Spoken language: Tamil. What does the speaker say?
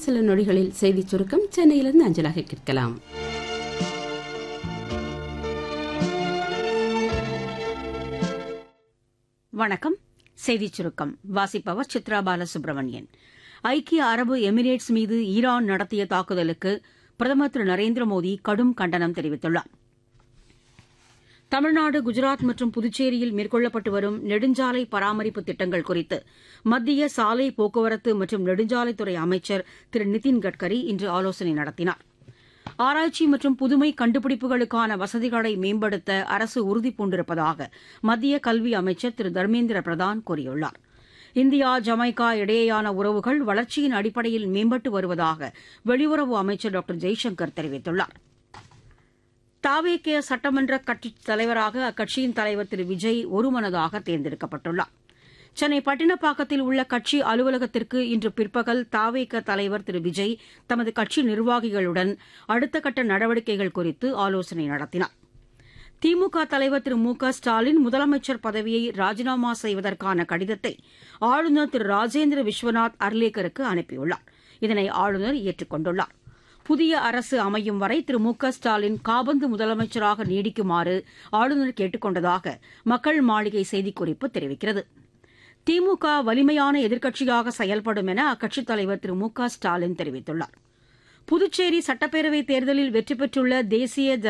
சில நொடிகளில் செய்திச் சுருக்கம் சென்னையிலிருந்து அஞ்சலாக கேட்கலாம். வணக்கம். செய்திச் சுருக்கம் வாசிப்பவர் சித்ரா பாலசுப்ரமணியன். ஐக்கிய அரபு எமிரேட்ஸ் மீது ஈரான் நடத்திய தாக்குதலுக்கு பிரதமர் திரு நரேந்திர மோடி கடும் கண்டனம் தெரிவித்துள்ளார். தமிழ்நாடு, குஜராத் மற்றும் புதுச்சேரியில் மேற்கொள்ளப்பட்டு வரும் நெடுஞ்சாலை பராமரிப்பு திட்டங்கள் குறித்து மத்திய சாலை போக்குவரத்து மற்றும் நெடுஞ்சாலைத்துறை அமைச்சர் திரு நிதின் கட்கரி இன்று ஆலோசனை நடத்தினார். ஆராய்ச்சி மற்றும் புதுமை கண்டுபிடிப்புகளுக்கான வசதிகளை மேம்படுத்த அரசு உறுதிபூண்டிருப்பதாக மத்திய கல்வி அமைச்சர் திரு தர்மேந்திர பிரதான் கூறியுள்ளார். இந்தியா, ஜமைக்கா இடையேயான உறவுகள் வளர்ச்சியின் அடிப்படையில் மேம்பட்டு வருவதாக வெளியுறவு அமைச்சர் டாக்டர் ஜெய்சங்கர் தெரிவித்துள்ளார். தாவேகே சட்டமன்ற கட்சித் தலைவராக அக்கட்சியின் தலைவர் திரு விஜய் ஒருமனதாக தேர்ந்தெடுக்கப்பட்டுள்ளார். சென்னை பட்டினப்பாக்கத்தில் உள்ள கட்சி அலுவலகத்திற்கு இன்று பிற்பகல் தாவேக தலைவர் திரு விஜய் தமது கட்சி நிர்வாகிகளுடன் அடுத்த கட்ட நடவடிக்கைகள் குறித்து ஆலோசனை நடத்தினார். திமுக தலைவர் திரு மு க ஸ்டாலின் முதலமைச்சர் பதவியை ராஜினாமா செய்வதற்கான கடிதத்தை ஆளுநர் திரு ராஜேந்திர விஸ்வநாத் அர்லேக்கருக்கு அனுப்பியுள்ளார். இதனை ஆளுநர் ஏற்றுக் கொண்டுள்ளார். புதிய அரசு அமையும் வரை திரு மு க ஸ்டாலின் காபந்து முதலமைச்சராக நீடிக்குமாறு ஆளுநர் கேட்டுக் கொண்டதாக மக்கள் மாளிகை செய்திக்குறிப்பு தெரிவிக்கிறது. திமுக வலிமையான எதிர்க்கட்சியாக செயல்படும் என அக்கட்சித் தலைவர் திரு மு க ஸ்டாலின் தெரிவித்துள்ளார். புதுச்சேரி சட்டப்பேரவைத் தேர்தலில் வெற்றி பெற்றுள்ள தேசிய